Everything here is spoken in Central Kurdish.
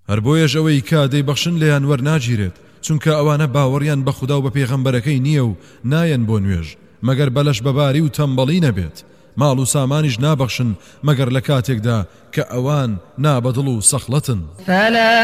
هەر بۆیەش ئەوەی کە دەیبەخشن لێیان وەرناگیرێت چونکە ئەوانە باوەڕیان بە خوددا و بە پێغەمبەرەکەی نییە و نایەن بۆ نوێژ مەگەر بەلەش بەباری و تەمبەڵی نەبێت ماڵ و سامانیش نابەخشن مەگەر لە کاتێکدا کە ئەوان نابەدڵ و سەخڵەتن.